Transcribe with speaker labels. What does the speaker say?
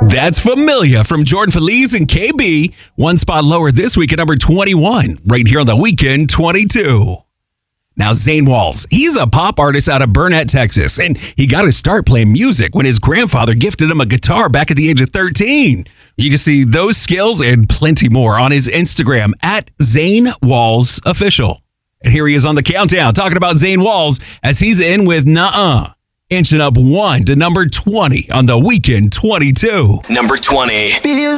Speaker 1: That's Familia from Jordan Feliz and KB. One spot lower this week at number 21, right here on the Weekend 22. Now, Zane Walls, he's a pop artist out of Burnett, Texas, and he got to start playing music when his grandfather gifted him a guitar back at the age of 13. You can see those skills and plenty more on his Instagram at Zane Walls Official. And here he is on the countdown talking about Zane Walls as he's in with Nuh-Uh, inching up one to number 20 on the Weekend 22.
Speaker 2: Number 20.